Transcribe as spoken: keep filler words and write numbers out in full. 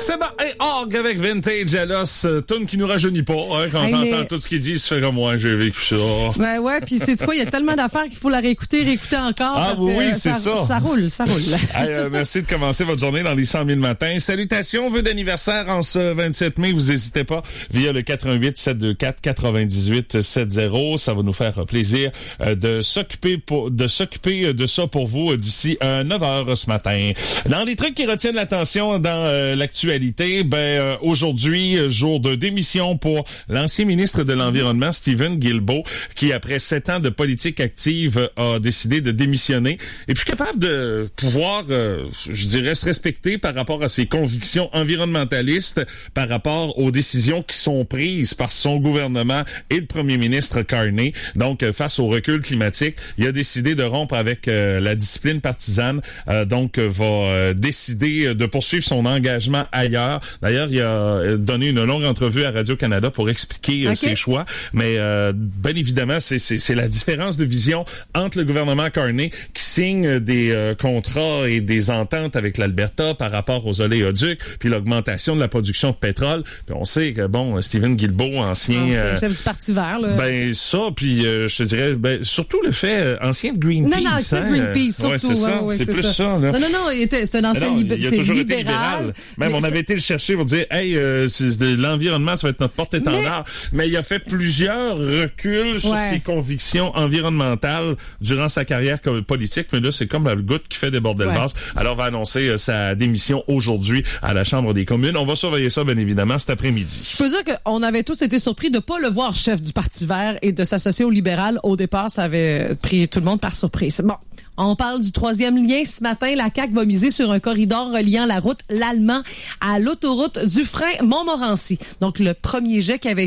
Sébastien Orgue avec Vintage à l'os, tune qui nous rajeunit pas, hein, quand hey, on mais... entend tout ce qu'il dit, ça fait comme moi, j'ai vécu ça. Ben ouais, puis c'est quoi, il y a tellement d'affaires qu'il faut la réécouter, réécouter encore. Ah parce oui, que oui, c'est ça, ça. Ça roule, ça roule. Hey, euh, merci de commencer votre journée dans les cent mille matins. Salutations, vœux d'anniversaire en ce vingt-sept mai, vous n'hésitez pas, via le quatre un huit sept deux quatre quatre-vingt-dix-huit soixante. Ça va nous faire plaisir euh, de s'occuper pour, de s'occuper de ça pour vous d'ici euh, neuf heures ce matin. Dans les trucs qui retiennent l'attention dans euh, l'actualité, ben euh, aujourd'hui, jour de démission pour l'ancien ministre de l'Environnement, Stephen Guilbeault, qui après sept ans de politique active a décidé de démissionner. Et puis capable de pouvoir, euh, je dirais, se respecter par rapport à ses convictions environnementalistes, par rapport aux décisions qui sont prises par son gouvernement et le premier ministre Carney. Donc, euh, face au recul climatique, il a décidé de rompre avec euh, la discipline partisane. Euh, donc, euh, va euh, décider de poursuivre son engagement ailleurs. D'ailleurs, il a donné une longue entrevue à Radio-Canada pour expliquer euh, okay. ses choix. Mais euh, bien évidemment, c'est, c'est, c'est la différence de vision entre le gouvernement Carney qui signe des euh, contrats et des ententes avec l'Alberta par rapport aux oléoducs, puis l'augmentation de la production de pétrole. Puis on sait que, bon, Stephen Guilbeault, ancien... Non, c'est euh, le chef du Parti vert, là. Ben, ça, puis euh, je te dirais, ben, surtout le fait, euh, ancien de Greenpeace. Non, non, c'est hein, Greenpeace, surtout. Ouais, c'est ça, ouais, c'est, c'est plus ça. ça. là. Non, non, non, il était, c'est un ancien non, libéral. Il a c'est toujours libéral, été libéral. Même, on ça... avait été le chercher pour dire, hey, euh, c'est de l'environnement, ça va être notre porte-étendard. Mais... mais il a fait plusieurs reculs sur ouais. ses convictions environnementales durant sa carrière comme politique. Mais là, c'est comme la goutte qui fait déborder ouais. le vase. Alors, on va annoncer euh, sa démission aujourd'hui à la Chambre des communes. On va surveiller ça, bien évidemment, cet après-midi. Je peux dire qu'on avait tous été surpris de pas le voir chef du Parti vert et de s'associer au libéral. Au départ, ça avait pris tout le monde par surprise. Bon. On parle du troisième lien ce matin. La C A Q va miser sur un corridor reliant la route L'Allemand à l'autoroute Dufresne-Montmorency. Donc, le premier jet qui avait